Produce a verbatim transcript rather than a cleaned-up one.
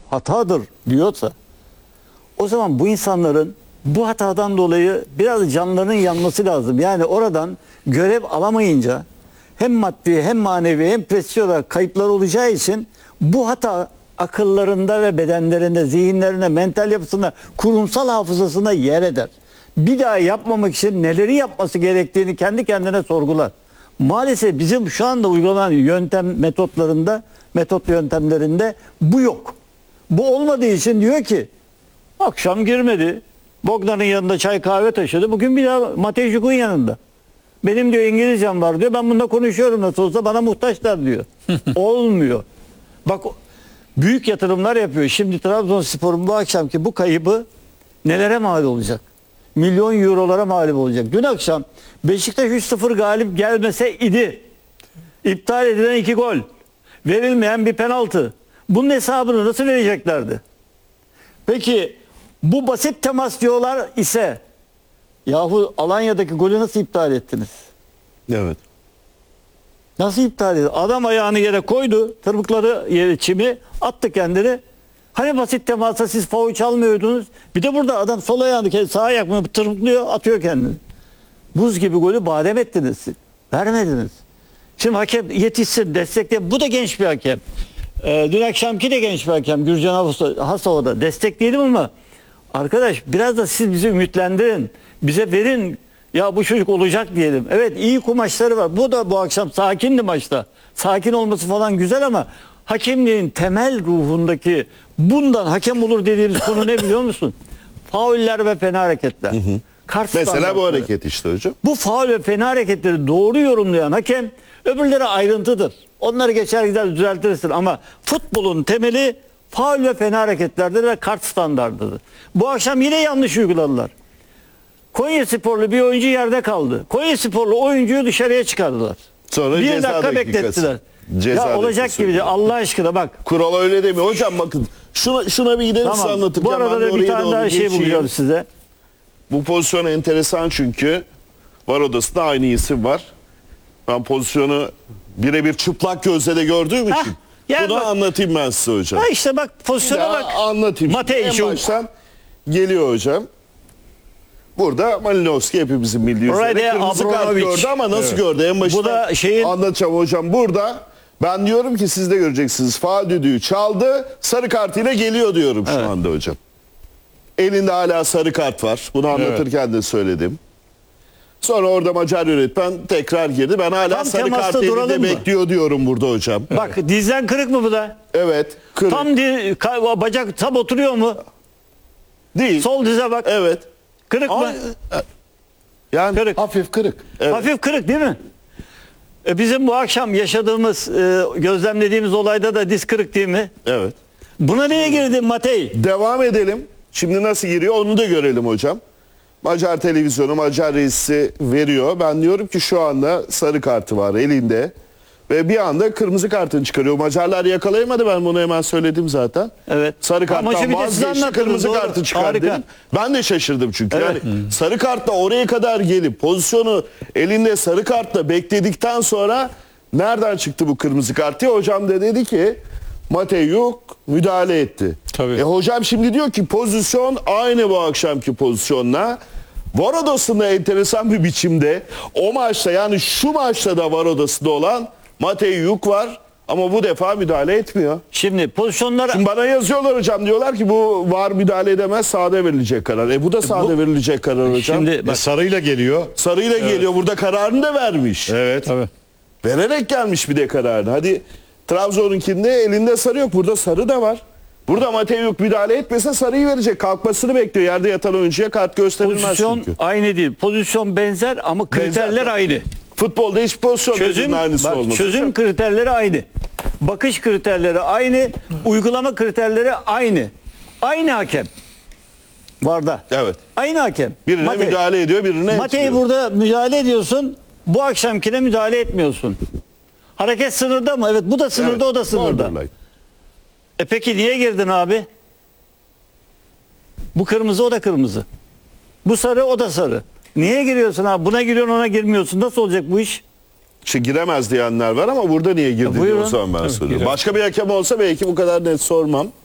hatadır diyorsa o zaman bu insanların bu hatadan dolayı biraz canlarının yanması lazım. Yani oradan görev alamayınca hem maddi hem manevi hem prestij olarak kayıplar olacağı için bu hata akıllarında ve bedenlerinde, zihinlerine, mental yapısına, kurumsal hafızasına yer eder. Bir daha yapmamak için neleri yapması gerektiğini kendi kendine sorgular. Maalesef bizim şu anda uygulanan yöntem metotlarında, metot yöntemlerinde bu yok. Bu olmadığı için diyor ki akşam girmedi. Bogdan'ın yanında çay kahve taşıdı. Bugün bir daha Matejcuk'un yanında. Benim diyor İngilizcem var diyor. Ben bununla konuşuyorum nasıl olsa bana muhtaçlar diyor. Olmuyor. Bak büyük yatırımlar yapıyor. Şimdi Trabzonspor'un bu akşamki bu kaybı nelere mal olacak? Milyon eurolara mal olacak. Dün akşam Beşiktaş üç sıfır galip gelmese idi. İptal edilen iki gol. Verilmeyen bir penaltı. Bunun hesabını nasıl vereceklerdi? Peki bu basit temas diyorlar ise yahu Alanya'daki golü nasıl iptal ettiniz? Evet. Nasıl iptal edildi? Adam ayağını yere koydu. Tırmıkladı yere çimi. Attı kendini. Hani basit temasa siz faul çalmıyordunuz. Bir de burada adam sol ayağını sağ ayakını tırmıklıyor atıyor kendini. Buz gibi golü badem ettiniz. Vermediniz. Şimdi hakem yetişsin destekle. Bu da genç bir hakem. Ee, dün akşamki de genç bir hakem. Gürcan Hasova da destekleyelim ama arkadaş biraz da siz bizi ümitlendirin. Bize verin. Ya bu çocuk olacak diyelim. Evet iyi kumaşları var. Bu da bu akşam sakindi maçta. Sakin olması falan güzel ama hakemliğin temel ruhundaki bundan hakem olur dediğimiz konu ne biliyor musun? Fauller ve fena hareketler. Hı hı. Kart Mesela bu hareket işte hocam. Bu faul ve fena hareketleri doğru yorumlayan hakem öbürleri ayrıntıdır. Onları geçer gider düzeltirsin ama futbolun temeli faul ve fena hareketlerdir ve kart standartıdır. Bu akşam yine yanlış uyguladılar. Konyasporlu bir oyuncu yerde kaldı. Konyasporlu oyuncuyu dışarıya çıkardılar. Sonra bir ceza dakika beklettiler. Ceza ya olacak gibi değil. Allah aşkına bak. Kural öyle demiyor. Hocam bakın şuna, şuna bir gidelim tamam. size anlatırken. Bu arada da bir tane daha şey bulacağım size. Bu pozisyon enteresan çünkü VAR odasında aynı isim var. Ben pozisyonu birebir çıplak gözle de gördüğüm için Heh, bunu bak, anlatayım ben size hocam. Ha işte bak pozisyona ya, bak. Anlatayım. Matej en baştan geliyor hocam. Burada Malinowski hepimizin bildiği üzere kırmızı kart gördü ama nasıl evet. gördü? En başta bu da şeyin... anlatacağım hocam. Burada ben diyorum ki siz de göreceksiniz. Faul düdüğü çaldı. Sarı kartıyla geliyor diyorum şu evet. anda hocam. Elinde hala sarı kart var. Bunu anlatırken evet. de söyledim. Sonra orada Macar yönetmen tekrar girdi. Ben hala tam sarı kart elinde bekliyor diyorum burada hocam. Bak evet. dizden kırık mı bu da? Evet. Kırık. Tam di, bacak tam oturuyor mu? Değil. Sol dize bak. Evet. Kırık Ay, mı? Yani kırık. Hafif kırık. Evet. Hafif kırık değil mi? E bizim bu akşam yaşadığımız, e, gözlemlediğimiz olayda da diz kırık değil mi? Evet. Buna niye girdin Matej? Devam edelim. Şimdi nasıl giriyor onu da görelim hocam. Macar televizyonu, Macar reisi veriyor. Ben diyorum ki şu anda sarı kartı var elinde. Ve bir anda kırmızı kartını çıkarıyor. Macarlar yakalayamadı, ben bunu hemen söyledim zaten. Evet. Sarı karttan vazgeçti, kırmızı doğru. kartı çıkardı. Ben de şaşırdım çünkü. Evet. Yani hmm. sarı kartla oraya kadar gelip pozisyonu elinde sarı kartla bekledikten sonra nereden çıktı bu kırmızı kart diye hocam da dedi ki Matejcuk müdahale etti. Tabii. E hocam şimdi diyor ki pozisyon aynı bu akşamki pozisyonla. VAR odasında enteresan bir biçimde o maçta yani şu maçta da VAR odasında olan Matejcuk var ama bu defa müdahale etmiyor. Şimdi pozisyonlar... Şimdi bana yazıyorlar hocam, diyorlar ki bu VAR müdahale edemez, sahada verilecek karar. E bu da sahada bu... verilecek karar hocam. Şimdi bak, e, sarıyla geliyor. Sarıyla evet. geliyor, burada kararını da vermiş. Evet. Tabii. Vererek gelmiş bir de kararını. Hadi Trabzon'unkinde elinde sarı yok, burada sarı da var. Burada Matejcuk müdahale etmese sarıyı verecek. Kalkmasını bekliyor. Yerde yatan oyuncuya kart gösterilmez pozisyon çünkü. aynı değil. Pozisyon benzer ama kriterler benzer. aynı. Futbolda hiç pozisyon çözüm, aynısı bak, olmaz. Çözüm kriterleri aynı. Bakış kriterleri aynı. Uygulama kriterleri aynı. Aynı hakem. Varda. Evet. Aynı hakem. Birine Matej. müdahale ediyor, birine Matej burada müdahale ediyorsun. Bu akşamkine müdahale etmiyorsun. Hareket sınırda mı? Evet, bu da sınırda, evet, o da sınırda. E peki niye girdin abi? Bu kırmızı, o da kırmızı. Bu sarı, o da sarı. Niye giriyorsun abi? Buna giriyorsun, ona girmiyorsun. Nasıl olacak bu iş? İşte giremez diyenler var ama burada niye girdi diye o zaman ben evet, soruyorum. Başka bir hakem olsa belki bu kadar net sormam.